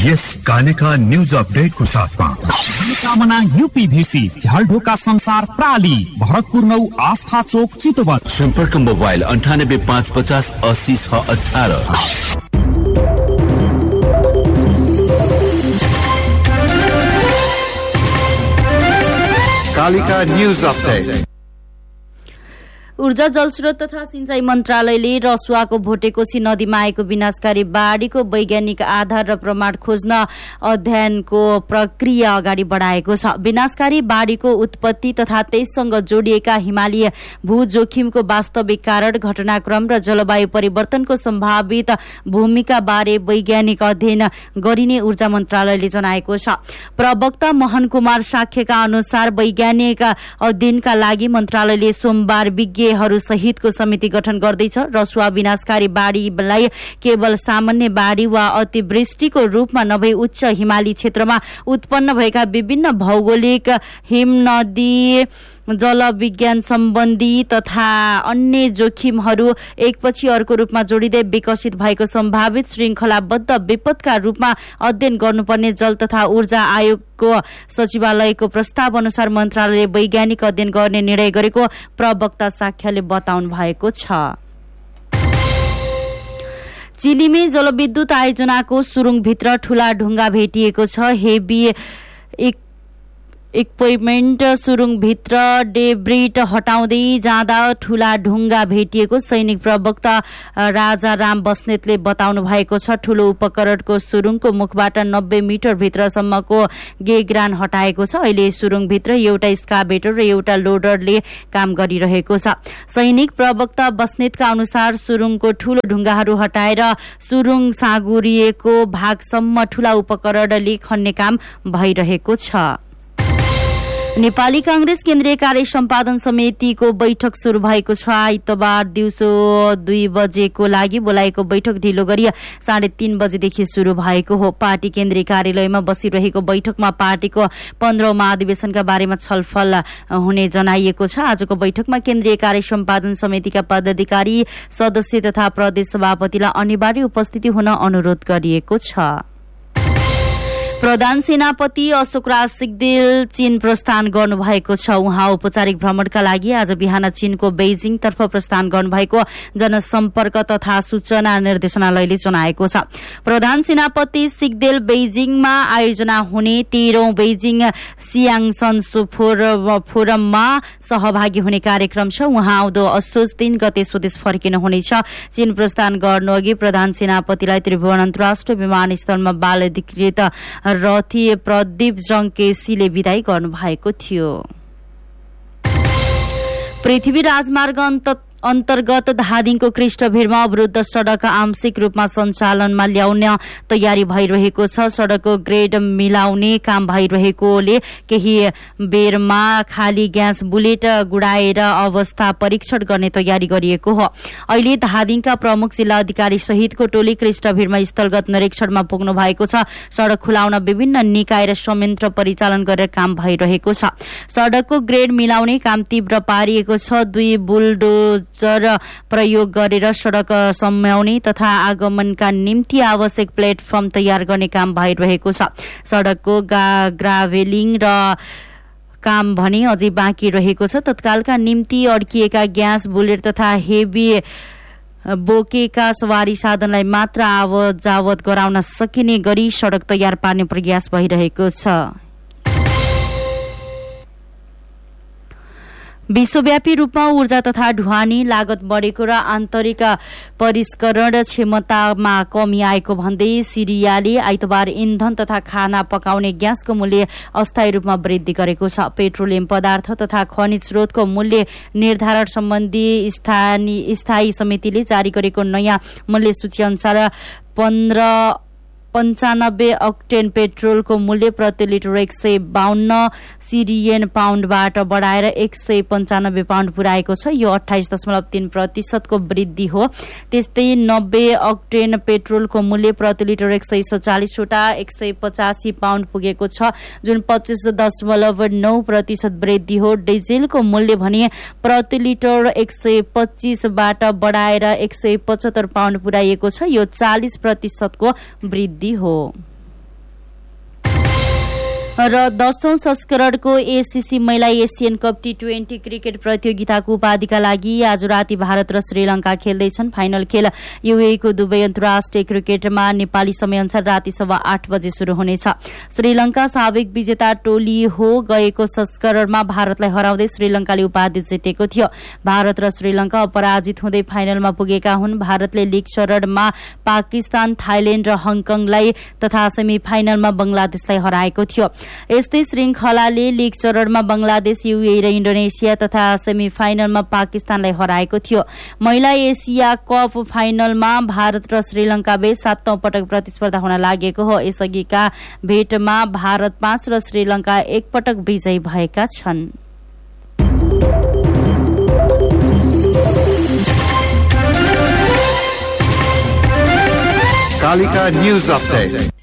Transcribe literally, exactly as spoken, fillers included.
यस Kaleka news अपडेटको साथमा कामना यूपीभीसी झ्यालढोका संसार प्राली भरतपुर नौ आस्था चोक चितवन। सम्पर्क मोबाइल अन्ठानब्बे पाँच पचास अस्सी छ अठारह। Kalika news update. ऊर्जा जलस्रोत तथा सिंचाई मन्त्रालयले रसुवाको भोटेकोशी नदीमा आएको विनाशकारी बाढीको वैज्ञानिक आधार र प्रमाण खोज्न अध्ययनको प्रक्रिया अगाडि बढाएको छ। विनाशकारी बाढीको उत्पत्ति तथा त्यससँग जोडिएका हिमालीय भू जोखिमको वास्तविक कारण, घटनाक्रम र जलवायु परिवर्तनको सम्भावित भूमिका बारे वैज्ञानिक अध्ययन गरिने ऊर्जा मन्त्रालयले जनाएको छ। प्रवक्ता मोहन कुमार साक्यका अनुसार वैज्ञानिक अध्ययनका लागि मन्त्रालयले सोमबार विज्ञ सहितको समिति गठन गर्दैछ। रसुवा विनाशकारी बाढीलाई केवल सामान्य बाढी वा अतिवृष्टिको रूपमा नभई उच्च हिमाली क्षेत्रमा उत्पन्न भएका विभिन्न भौगोलिक हिमनदी जलविज्ञान सम्बन्धी तथा अन्य जोखिमहरू एकपछि अर्को रूपमा जोडिँदै विकसित भएको सम्भावित श्रृङ्खलाबद्ध विपदका रूपमा अध्ययन गर्नुपर्ने जल तथा ऊर्जा आयोगको सचिवालयको प्रस्ताव अनुसार मन्त्रालयले वैज्ञानिक अध्ययन गर्ने निर्णय गरेको प्रवक्ता साक्यले बताउनु भएको छ। चिलीमे जलविद्युत आयोजनाको सुरुङभित्र ठूला ढुङ्गा भेटिएको छ। हेभी एक इक्विपमेन्ट सुरुङभित्र डेब्रिट हटाउँदै जाँदा ठूला ढुङ्गा भेटिएको सैनिक प्रवक्ता राजा राम बस्नेतले बताउनु भएको छ। ठूलो उपकरणको सुरुङको मुखबाट नब्बे मिटर भित्रसम्मको गेग्रान हटाएको छ। अहिले सुरुङभित्र एउटा स्काभेटर र एउटा लोडरले काम गरिरहेको छ। सैनिक प्रवक्ता बस्नेतका अनुसार सुरुङको ठूलो ढुङ्गाहरू हटाएर सुरुङ साँगुरिएको भागसम्म ठूला उपकरणले खन्ने काम भइरहेको छ। नेपाली कांग्रेस केन्द्रीय कार्य सम्पादन समितिको बैठक शुरू भएको छ। आइतबार दिउँसो दुई बजेको लागि बोलाएको बैठक ढिलो गरी साढे तीन बजेदेखि शुरू भएको हो। पार्टी केन्द्रीय कार्यालयमा बसिरहेको बैठकमा पार्टीको पन्ध्रौं महाधिवेशनका बारेमा छलफल हुने जनाइएको छ। आजको बैठकमा केन्द्रीय कार्य सम्पादन समितिका पदाधिकारी, सदस्य तथा प्रदेश सभापतिलाई अनिवार्य उपस्थिति हुन अनुरोध गरिएको छ। प्रधान सेनापति अशोकराज सिग्देल चीन प्रस्थान गर्नुभएको छ। उहाँ औपचारिक भ्रमणका लागि आज बिहान चीनको बेइजिङतर्फ प्रस्थान गर्नुभएको जनसम्पर्क तथा सूचना निर्देशनालयले जनाएको छ। प्रधान सेनापति सिग्देल बेइजिङमा आयोजना हुने तेह्रौं बेइजिङ सियाङसन फोरममा सहभागी हुने कार्यक्रम छ। उहाँ आउँदो असोज तीन गते स्वदेश फर्किनुहुनेछ। चीन प्रस्थान गर्नुअघि प्रधान सेनापतिलाई त्रिभुवन अन्तर्राष्ट्रिय विमानस्थलमा बाल अधिकृत रथी प्रदीप जङ्केसीले विदाई गर्नुभएको थियो। पृथ्वी राजमार्ग अन्तर्गत धादिङको कृष्णभिरमा अवरुद्ध सड़क आंशिक रूपमा सञ्चालनमा ल्याउन तयारी भइरहेको छ। सड़कको ग्रेड मिलाउने काम भइरहेकोले केही बेरमा खाली ग्यास बुलेट गुडाएर अवस्था परीक्षण गर्ने तयारी गरिएको हो। अहिले धादिङका प्रमुख जिल्ला अधिकारी सहितको टोली कृष्णभिरमा स्थलगत निरीक्षणमा पुग्नु भएको छ। सड़क खुलाउन विभिन्न निकाय र संयन्त्र परिचालन गरेर काम भइरहेको छ। सड़कको ग्रेड मिलाउने काम तीव्र पारिएको छ। दुई बुलडोजर प्रयोग गरेर सड़क सम्याउने तथा आगमनका निम्ति आवश्यक प्लेटफर्म तयार गर्ने काम भइरहेको छ। सड़कको ग्राभेलिङ र काम भने अझै बाँकी रहेको छ। तत्कालका निम्ति अड्किएका ग्यास बुलेट तथा हेभी बोकेका सवारी साधनलाई मात्र आवत जावत गराउन सकिने गरी सड़क तयार पार्ने प्रयास भइरहेको छ। विश्वव्यापी रूपमा ऊर्जा तथा ढुवानी लागत बढेको र आन्तरिक परिष्करण क्षमतामा कमी आएको भन्दै सिरियाले आइतबार इन्धन तथा खाना पकाउने ग्यासको मूल्य अस्थायी रूपमा वृद्धि गरेको छ। पेट्रोलियम पदार्थ तथा खनिज स्रोतको मूल्य निर्धारण सम्बन्धी स्थायी समितिले जारी गरेको नयाँ मूल्य सूची अनुसार पन्ध्र पञ्चानब्बे अक्टेन पेट्रोलको मूल्य प्रति लिटर एक सय बाहन्न सिरियन पाउन्डबाट बढाएर एक सय पञ्चानब्बे पाउन्ड पुर्याएको छ। यो अठाइस दशमलव तीन प्रतिशतको वृद्धि हो। त्यस्तै नब्बे अक्टेन पेट्रोलको मूल्य प्रति लिटर एक सय सडचालिसवटा एक सय पचासी पाउन्ड पुगेको छ, जुन पच्चिस दशमलव नौ प्रतिशत वृद्धि हो। डिजेलको मूल्य भने प्रति लिटर एक सय पच्चीसबाट बढाएर एक सय पचहत्तर पाउन्ड पुर्याइएको छ। यो चालिस प्रतिशतको वृद्धि हो। र दसौं संस्करणको एसीसी महिला Asian cup T twenty cricket प्रतियोगिताको उपाधिका लागि आज राति भारत र श्रीलंका खेल्दैछन्। फाइनल खेल युएईको दुबई अन्तर्राष्ट्रिय क्रिकेटमा नेपाली समयअनुसार राति सवा आठ बजे शुरू हुनेछ। श्रीलंका साबिक विजेता टोली हो। गएको संस्करणमा भारतलाई हराउँदै श्रीलंकाले उपाधि जितेको थियो। भारत र श्रीलंका अपराजित हुँदै फाइनलमा पुगेका हुन्। भारतले लीग चरणमा पाकिस्तान, थाइल्याण्ड र हङकङलाई तथा सेमी फाइनलमा बंगलादेशलाई हराएको थियो। यस्तै श्रृंखलाले लीग चरणमा बंगलादेश, युएई र इन्डोनेसिया तथा सेमी फाइनलमा पाकिस्तानलाई हराएको थियो। महिला एसिया कप फाइनलमा भारत र श्रीलंका बीच सातौं पटक प्रतिस्पर्धा हुन लागेको हो। यसअघिका भेटमा भारत पाँच र श्रीलंका एक पटक विजयी भएका छन्। Kalika news update.